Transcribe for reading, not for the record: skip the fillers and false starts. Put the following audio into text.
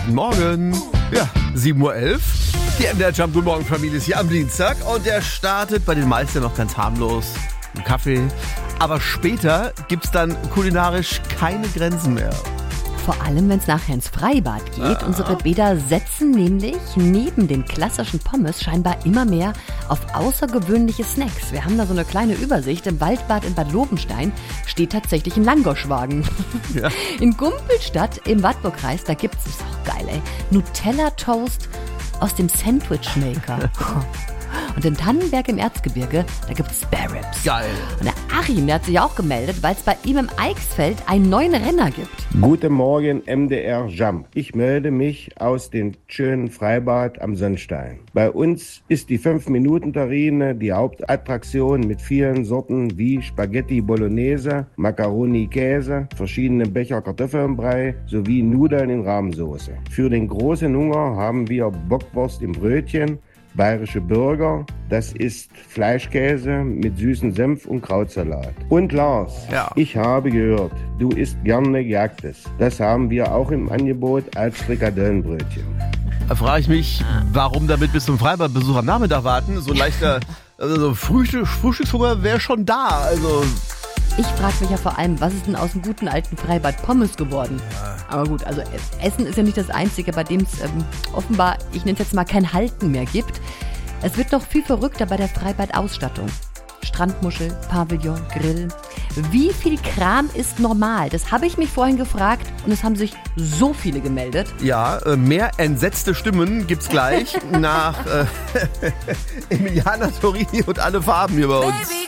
Guten Morgen. Ja, 7.11 Uhr. Die MDR Jump Guten Morgen Familie ist hier am Dienstag und der startet bei den meisten noch ganz harmlos. Ein Kaffee. Aber später gibt's dann kulinarisch keine Grenzen mehr. Vor allem, wenn es nachher ins Freibad geht. Unsere Bäder setzen nämlich neben den klassischen Pommes scheinbar immer mehr auf außergewöhnliche Snacks. Wir haben da so eine kleine Übersicht. Im Waldbad in Bad Lobenstein steht tatsächlich ein Langoschwagen. Ja. In Gumpelstadt im Wartburgkreis, da gibt's, das ist auch geil, Nutella-Toast aus dem Sandwich-Maker. Und in Tannenberg im Erzgebirge, da gibt's Spare Ribs. Geil. Und der Achim, der hat sich auch gemeldet, weil es bei ihm im Eichsfeld einen neuen Renner gibt. Guten Morgen, MDR Jump. Ich melde mich aus dem schönen Freibad am Sonnstein. Bei uns ist die 5-Minuten-Terrine die Hauptattraktion mit vielen Sorten wie Spaghetti Bolognese, Macaroni Käse, verschiedene Becher Kartoffelbrei sowie Nudeln in Rahmsoße. Für den großen Hunger haben wir Bockwurst im Brötchen, bayerische Burger, das ist Fleischkäse mit süßen Senf und Krautsalat. Und Lars, Ich habe gehört, du isst gerne Gejagtes. Das haben wir auch im Angebot als Frikadellenbrötchen. Da frage ich mich, warum damit bis zum Freibadbesuch am Nachmittag warten? So ein leichter Frühstückshunger wäre schon da. Also ich frage mich ja vor allem, was ist denn aus dem guten alten Freibad Pommes geworden? Aber gut, also Essen ist ja nicht das Einzige, bei dem es offenbar, ich nenne es jetzt mal, kein Halten mehr gibt. Es wird noch viel verrückter bei der Freibadausstattung. Strandmuschel, Pavillon, Grill. Wie viel Kram ist normal? Das habe ich mich vorhin gefragt und es haben sich so viele gemeldet. Ja, mehr entsetzte Stimmen gibt's gleich nach Emiliana Torini und alle Farben hier bei uns.